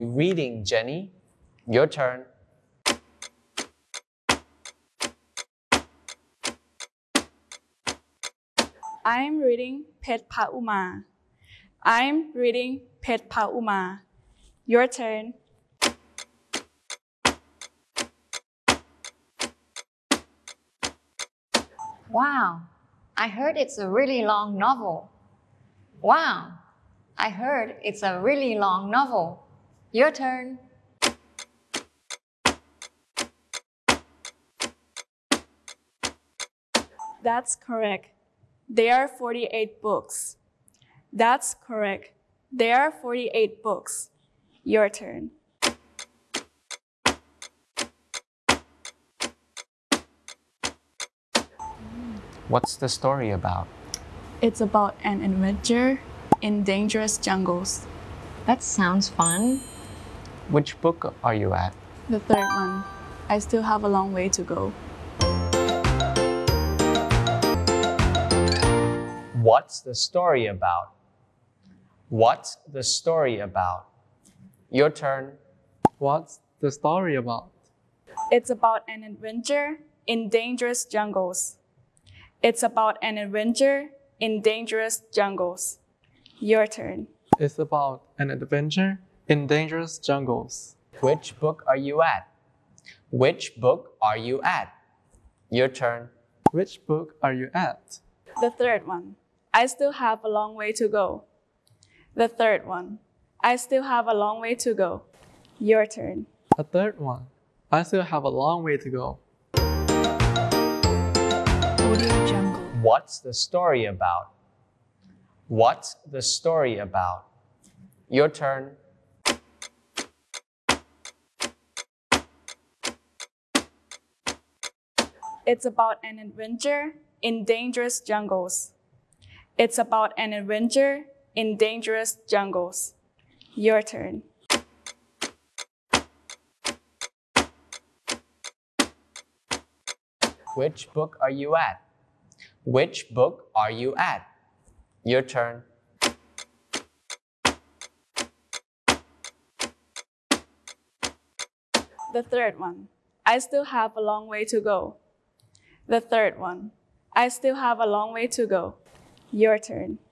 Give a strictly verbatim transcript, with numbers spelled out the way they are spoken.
reading, Jenny? Your turn. I'm reading Pet Pa Uma. I'm reading Pet Pa Uma. Your turn. Wow, I heard it's a really long novel. Wow, I heard it's a really long novel. Your turn. That's correct. There are forty-eight books. That's correct. There are forty-eight books. Your turn. What's the story about? It's about an adventure in dangerous jungles. That sounds fun. Which book are you at? The third one. I still have a long way to go. What's the story about? What's the story about? Your turn. What's the story about? It's about an adventure in dangerous jungles. It's about an adventure in dangerous jungles. Your turn. It's about an adventure in dangerous jungles. Which book are you at? Which book are you at? Your turn. Which book are you at? The third one. I still have a long way to go. The third one. I still have a long way to go. Your turn. The third one. I still have a long way to go. Audio Jungle. What's the story about? What's the story about? Your turn. It's about an adventure in dangerous jungles. It's about an adventure in dangerous jungles. Your turn. Which book are you at? Which book are you at? Your turn. The third one. I still have a long way to go. The third one. I still have a long way to go. Your turn.